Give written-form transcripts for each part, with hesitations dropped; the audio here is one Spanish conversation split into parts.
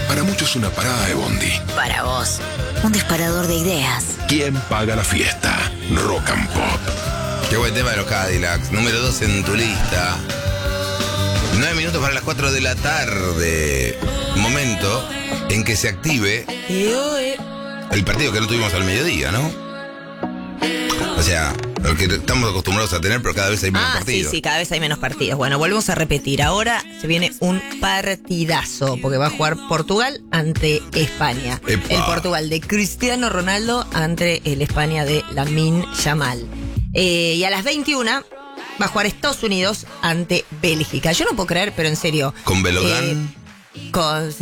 Para muchos una parada de bondi. Para vos, un disparador de ideas. ¿Quién paga la fiesta? Rock and Pop. Qué buen tema de los Cadillacs. Número 2 en tu lista. 9 minutos para las 4 de la tarde. Momento en que se active el partido que no tuvimos al mediodía, ¿no? O sea, lo que estamos acostumbrados a tener, pero cada vez hay menos partidos. Sí, cada vez hay menos partidos. Bueno, volvemos a repetir. Ahora se viene un partidazo, porque va a jugar Portugal ante España. ¡Epa! El Portugal de Cristiano Ronaldo ante el España de Lamine Yamal. Y a las 21 va a jugar Estados Unidos ante Bélgica. Yo no puedo creer, pero en serio. Con Belogán. Con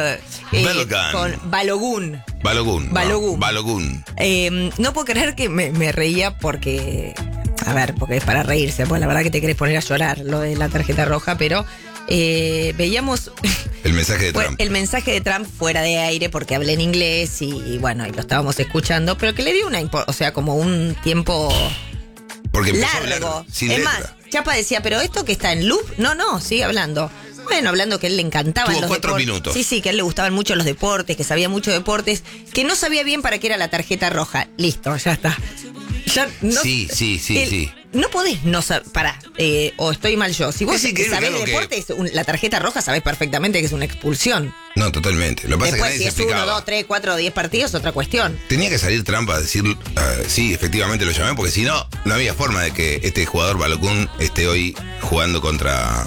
Balogun. Balogun. No puedo creer que me reía porque... A ver, porque es para reírse, pues la verdad que te querés poner a llorar lo de la tarjeta roja, pero veíamos... El mensaje de Trump. El mensaje de Trump fuera de aire porque hablé en inglés y bueno, y lo estábamos escuchando, pero que le dio como un tiempo... Porque empezó a largo. hablar sin Es letra. más, Chapa decía, pero esto que está en loop, no, sigue hablando. Bueno, hablando que a él le encantaban Tuvo los 4 deportes. minutos. Sí, que a él le gustaban mucho los deportes, que sabía mucho de deportes, que no sabía bien para qué era la tarjeta roja. Listo, ya está. Ya no, Sí. No podés no saber. Pará, o estoy mal yo. Si vos Es increíble sabés algo de que- deportes, la tarjeta roja sabés perfectamente que es una expulsión. No, totalmente. Lo que pasa Después, es si que nadie es se 1, explicaba. 2, 3, 4, 10 partidos, otra cuestión. Tenía que salir Trump a decir, sí, efectivamente lo llamé, porque si no, no había forma de que este jugador Balogun esté hoy jugando contra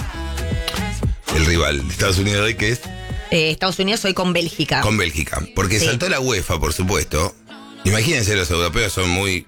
el rival de Estados Unidos hoy, que es Estados Unidos hoy con Bélgica. con Bélgica. Porque Sí. saltó la UEFA, por supuesto. Imagínense, los europeos son muy...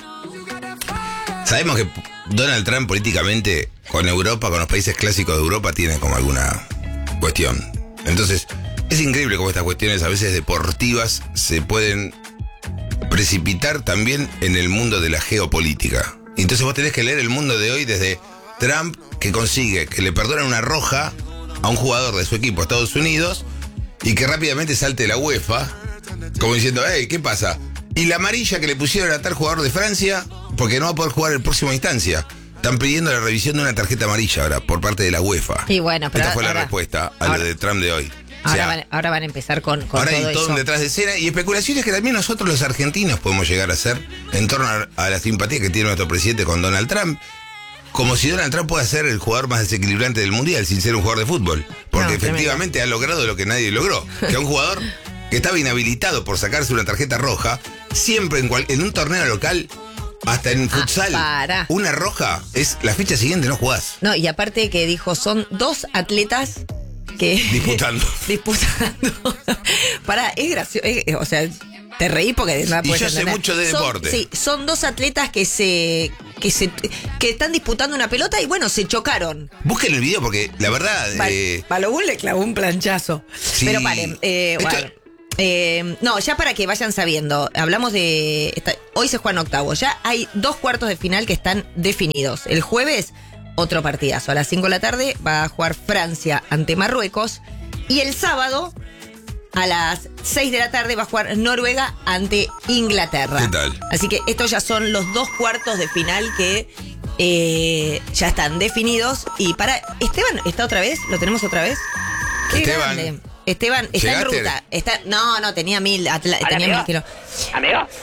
Sabemos que Donald Trump políticamente con Europa, con los países clásicos de Europa, tiene como alguna cuestión. Entonces, es increíble cómo estas cuestiones a veces deportivas se pueden precipitar también en el mundo de la geopolítica. Entonces vos tenés que leer el mundo de hoy desde Trump, que consigue que le perdonen una roja a un jugador de su equipo, Estados Unidos, y que rápidamente salte la UEFA, como diciendo, hey, ¿qué pasa? Y la amarilla que le pusieron a tal jugador de Francia, porque no va a poder jugar en próxima instancia. Están pidiendo la revisión de una tarjeta amarilla ahora, por parte de la UEFA. Y bueno, pero esta fue la ahora- respuesta a ahora- lo de Trump de hoy. O sea, Ahora van a empezar con ahora todo hay todo eso. un detrás de escena y especulaciones que también nosotros los argentinos podemos llegar a hacer en torno a la simpatía que tiene nuestro presidente con Donald Trump. Como si Donald Trump pueda ser el jugador más desequilibrante del mundial sin ser un jugador de fútbol. Porque No, efectivamente ha logrado lo que nadie logró. Que un jugador que estaba inhabilitado por sacarse una tarjeta roja, siempre en un torneo local, hasta en futsal, para. una roja es la fecha siguiente no jugás. No, y aparte que dijo, son 2 atletas que... Disputando. disputando. Pará, es gracioso. O sea, te reí porque no la Y puedes yo sé entender. mucho de deporte. Sí, son 2 atletas que están disputando una pelota y bueno, se chocaron. Busquen el video porque la verdad... Balogun le clavó un planchazo. Sí. Pero paren, Esto- bueno. No, ya para que vayan sabiendo, hablamos de... hoy se juegan octavos, ya hay 2 cuartos de final que están definidos. El jueves, otro partidazo. A las 5 de la tarde va a jugar Francia ante Marruecos. Y el sábado, a las 6 de la tarde, va a jugar Noruega ante Inglaterra. ¿Qué tal? Así que estos ya son los 2 cuartos de final que ya están definidos. Y para... Esteban, ¿está otra vez? ¿Lo tenemos otra vez? Qué Esteban. grande. Esteban está en ¿Llegaste? ruta. No, tenía 1000 Hola, tenía amigo. 1000 kilos. Amigo,